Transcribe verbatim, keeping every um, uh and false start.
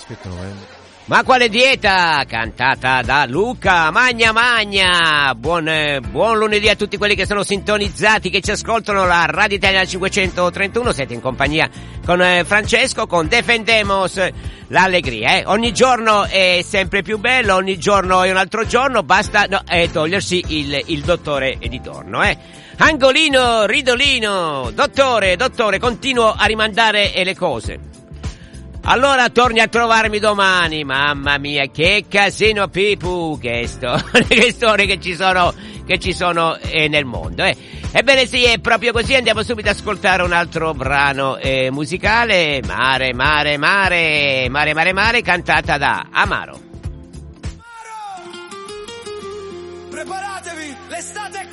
Aspetta, no, Ma quale dieta? Cantata da Luca Magna Magna. Buon, eh, buon lunedì a tutti quelli che sono sintonizzati, che ci ascoltano la Radio Italia cinquecentotrentuno. Siete in compagnia con eh, Francesco, con Defendemos l'allegria. Eh? Ogni giorno è sempre più bello, ogni giorno è un altro giorno, basta no, eh, togliersi il, il dottore di torno. Eh? Angolino, ridolino, dottore, dottore, continuo a rimandare eh, le cose. Allora torni a trovarmi domani, mamma mia, che casino Pipu, che storie, che storie che ci sono, che ci sono eh, nel mondo, eh. Ebbene sì, è proprio così, andiamo subito ad ascoltare un altro brano eh, musicale, Mare, mare, mare, mare, mare, mare, cantata da Amaro. Preparatevi, l'estate è